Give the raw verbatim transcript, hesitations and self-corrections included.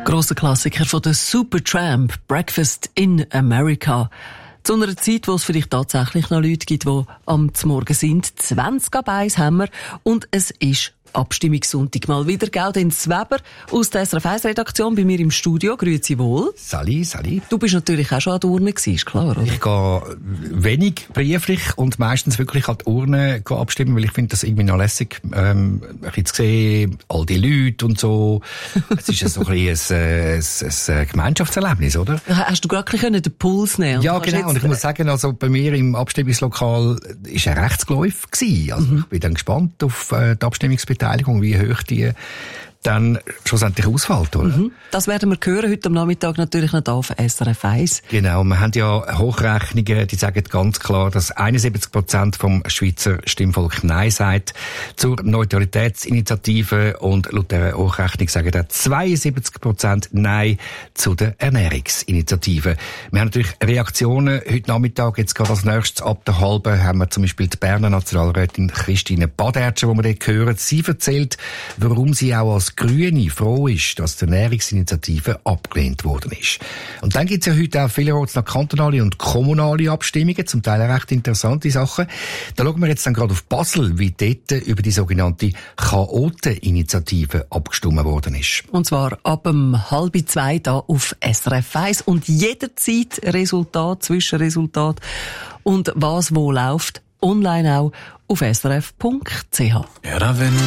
Grosser Klassiker von der Supertramp, Breakfast in America. Zu einer Zeit, wo es vielleicht tatsächlich noch Leute gibt, die am Morgen sind. zwanzig ab eins haben wir und es ist Abstimmungssonntag mal wieder. Gaudenz Weber aus der S R F eins Redaktion bei mir im Studio. Grüezi wohl. Sali, Sali. Du bist natürlich auch schon an der Urne gewesen, ist klar, oder? Ich gehe wenig brieflich und meistens wirklich an die Urne abstimmen, weil ich finde das irgendwie noch lässig. Ähm, ich habe jetzt gesehen, all die Leute und so. Es ist ja so ein bisschen ein, ein, ein Gemeinschaftserlebnis, oder? Hast du gerade den Puls nehmen? Ja, genau. Und ich muss sagen, also bei mir im Abstimmungslokal ist ein Rechtsgeläuf gewesen. Also mhm. Ich bin dann gespannt auf äh, die Abstimmungsbeteiligung. Wie hoch die dann schlussendlich ausfällt, oder? Mhm. Das werden wir hören heute am Nachmittag natürlich noch auf S R F eins. Genau, wir haben ja Hochrechnungen, die sagen ganz klar, dass einundsiebzig Prozent vom Schweizer Stimmvolk Nein sagt zur Neutralitätsinitiative und laut der Hochrechnung sagen da zweiundsiebzig Prozent Nein zu der Ernährungsinitiative. Wir haben natürlich Reaktionen heute Nachmittag, jetzt gerade als nächstes ab der halben haben wir zum Beispiel die Berner Nationalrätin Christine Badertscher, die wir dort hören. Sie erzählt, warum sie auch als Grüne froh ist, dass die Ernährungsinitiative abgelehnt worden ist. Und dann gibt es ja heute auch vielerorts noch kantonale und kommunale Abstimmungen, zum Teil recht interessante Sachen. Da schauen wir jetzt dann gerade auf Basel, wie dort über die sogenannte Chaoten-Initiative abgestimmt worden ist. Und zwar ab um halb zwei da auf S R F eins und jederzeit Resultat, Zwischenresultat und was wo läuft, online auch auf s r f punkt c h.